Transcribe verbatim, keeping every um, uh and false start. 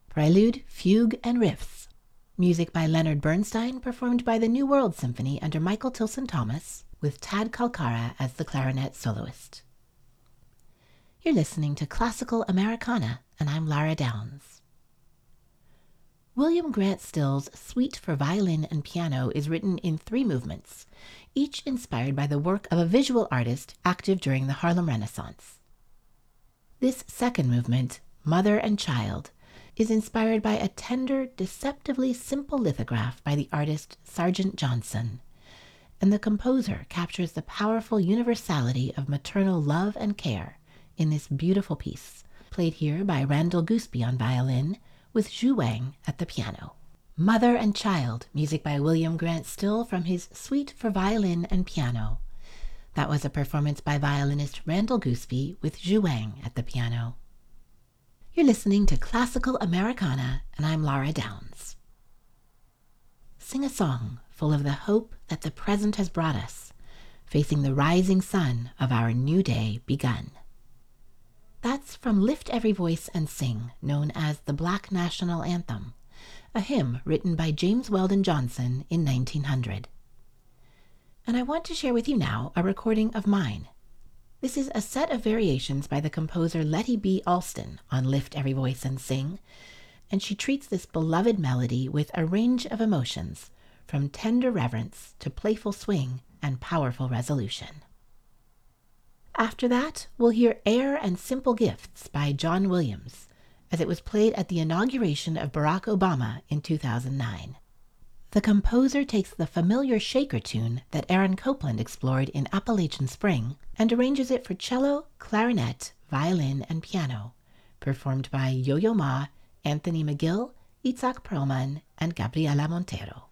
Prelude, Fugue, and Riffs. Music by Leonard Bernstein, performed by the New World Symphony under Michael Tilson Thomas, with Tad Kalkara as the clarinet soloist. You're listening to Classical Americana, and I'm Lara Downs. William Grant Still's Suite for Violin and Piano is written in three movements, each inspired by the work of a visual artist active during the Harlem Renaissance. This second movement, Mother and Child, is inspired by a tender, deceptively simple lithograph by the artist Sargent Johnson, and the composer captures the powerful universality of maternal love and care in this beautiful piece, played here by Randall Gooseby on violin, with Zhu Wang at the piano. Mother and Child, music by William Grant Still from his Suite for Violin and Piano. That was a performance by violinist Randall Gooseby with Zhu Wang at the piano. You're listening to Classical Americana, and I'm Lara Downs. Sing a song full of the hope that the present has brought us, facing the rising sun of our new day begun. That's from Lift Every Voice and Sing, known as the Black National Anthem, a hymn written by James Weldon Johnson in nineteen hundred. And I want to share with you now a recording of mine. This is a set of variations by the composer Letty B. Alston on Lift Every Voice and Sing, and she treats this beloved melody with a range of emotions, from tender reverence to playful swing and powerful resolution. After that, we'll hear Air and Simple Gifts by John Williams, as it was played at the inauguration of Barack Obama in two thousand nine. The composer takes the familiar shaker tune that Aaron Copland explored in Appalachian Spring and arranges it for cello, clarinet, violin, and piano, performed by Yo-Yo Ma, Anthony McGill, Itzhak Perlman, and Gabriela Montero.